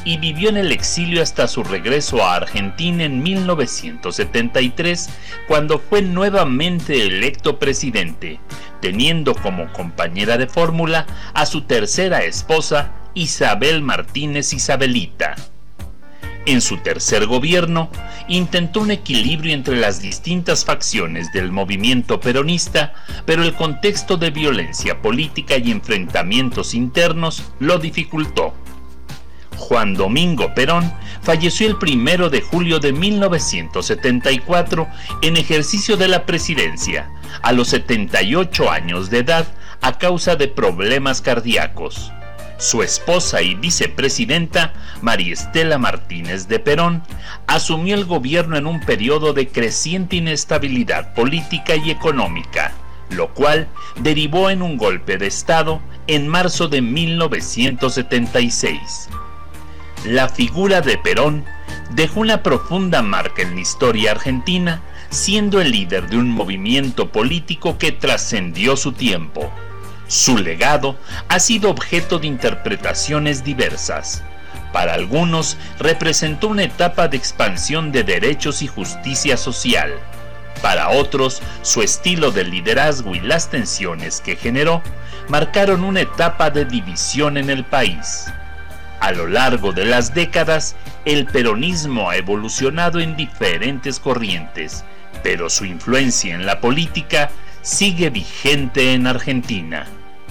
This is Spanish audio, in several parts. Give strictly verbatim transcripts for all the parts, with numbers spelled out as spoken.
y vivió en el exilio hasta su regreso a Argentina en mil novecientos setenta y tres, cuando fue nuevamente electo presidente, teniendo como compañera de fórmula a su tercera esposa, Isabel Martínez Isabelita. En su tercer gobierno, intentó un equilibrio entre las distintas facciones del movimiento peronista, pero el contexto de violencia política y enfrentamientos internos lo dificultó. Juan Domingo Perón falleció el primero de julio de mil novecientos setenta y cuatro en ejercicio de la presidencia, a los setenta y ocho años de edad, a causa de problemas cardíacos. Su esposa y vicepresidenta, María Estela Martínez de Perón, asumió el gobierno en un periodo de creciente inestabilidad política y económica, lo cual derivó en un golpe de Estado en marzo de mil novecientos setenta y seis. La figura de Perón dejó una profunda marca en la historia argentina, siendo el líder de un movimiento político que trascendió su tiempo. Su legado ha sido objeto de interpretaciones diversas. Para algunos, representó una etapa de expansión de derechos y justicia social. Para otros, su estilo de liderazgo y las tensiones que generó marcaron una etapa de división en el país. A lo largo de las décadas, el peronismo ha evolucionado en diferentes corrientes, pero su influencia en la política sigue vigente en Argentina.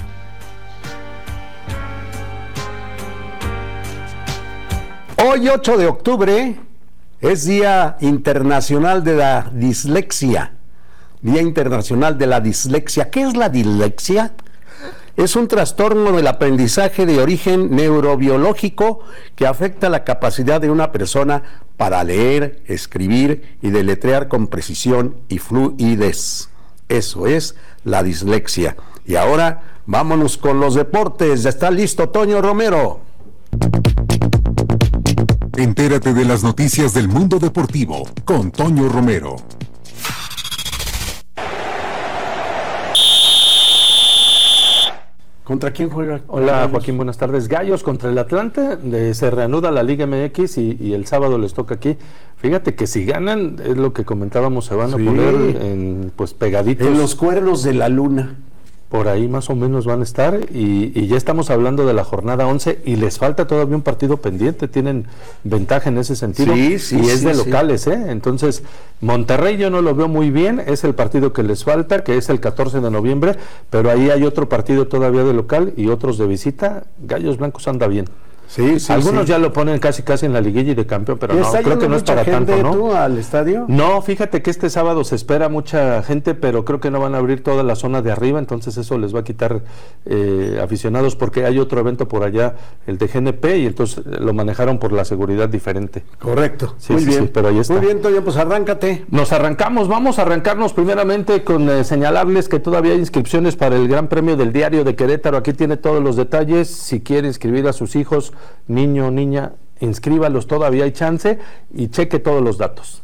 Hoy, ocho de octubre, es Día Internacional de la Dislexia. Día Internacional de la Dislexia. ¿Qué es la dislexia? Es un trastorno del aprendizaje de origen neurobiológico que afecta la capacidad de una persona para leer, escribir y deletrear con precisión y fluidez. Eso es la dislexia. Y ahora, vámonos con los deportes. Ya está listo Toño Romero. Entérate de las noticias del mundo deportivo con Toño Romero. ¿Contra quién juega? Hola Joaquín, buenas tardes. Gallos contra el Atlante, de, se reanuda la Liga M X y, y el sábado les toca aquí. Fíjate que si ganan, es lo que comentábamos, se van sí. a poner en, pues pegaditos. En los cuernos de la luna. Por ahí más o menos van a estar y, y ya estamos hablando de la jornada once y les falta todavía un partido pendiente, tienen ventaja en ese sentido sí, sí, y es sí, de sí. locales, ¿eh? Entonces Monterrey yo no lo veo muy bien, es el partido que les falta, que es el catorce de noviembre, pero ahí hay otro partido todavía de local y otros de visita. Gallos Blancos anda bien. Sí, sí, Algunos sí. ya lo ponen casi casi en la liguilla y de campeón, pero no, creo que no es para tanto, ¿no? ¿Tú al estadio? No, fíjate que este sábado se espera mucha gente, pero creo que no van a abrir toda la zona de arriba, entonces eso les va a quitar eh, aficionados porque hay otro evento por allá, el de G N P, y entonces lo manejaron por la seguridad diferente. Correcto. Sí, Muy sí, bien. Sí, pero ahí está. Muy bien, Toño, pues arráncate. Nos arrancamos, vamos a arrancarnos primeramente con eh, señalarles que todavía hay inscripciones para el Gran Premio del Diario de Querétaro. Aquí tiene todos los detalles. Si quiere inscribir a sus hijos, niño, niña, inscríbalos, todavía hay chance y cheque todos los datos.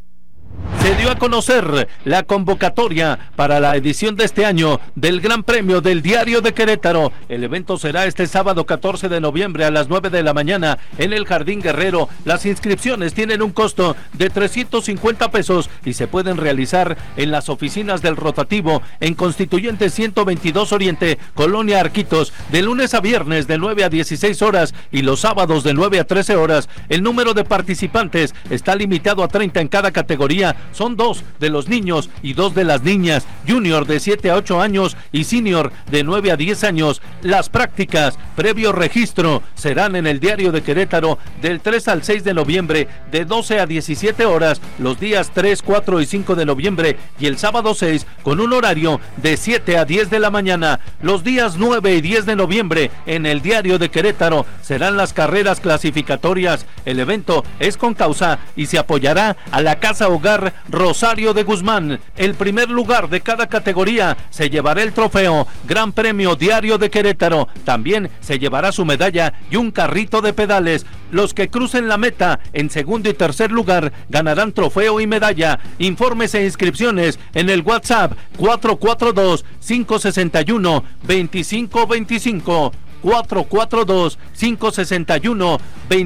Se dio a conocer la convocatoria para la edición de este año del Gran Premio del Diario de Querétaro. El evento será este sábado catorce de noviembre a las nueve de la mañana en el Jardín Guerrero. Las inscripciones tienen un costo de trescientos cincuenta pesos y se pueden realizar en las oficinas del rotativo en Constituyente ciento veintidós Oriente, Colonia Arquitos, de lunes a viernes de nueve a dieciséis horas y los sábados de nueve a trece horas. El número de participantes está limitado a treinta en cada categoría. Son dos de los niños y dos de las niñas, junior de siete a ocho años y senior de nueve a diez años. Las prácticas previo registro serán en el Diario de Querétaro del tres al seis de noviembre de doce a diecisiete horas, los días tres, cuatro y cinco de noviembre y el sábado seis con un horario de siete a diez de la mañana. Los días nueve y diez de noviembre en el Diario de Querétaro serán las carreras clasificatorias. El evento es con causa y se apoyará a la Casa Hogar Rosario de Guzmán. El primer lugar de cada categoría se llevará el trofeo Gran Premio Diario de Querétaro. También se llevará su medalla y un carrito de pedales. Los que crucen la meta en segundo y tercer lugar ganarán trofeo y medalla. Informes e inscripciones en el WhatsApp cuatro cuatro dos, cinco seis uno, dos cinco dos cinco. cuatro cuatro dos, cinco seis uno, dos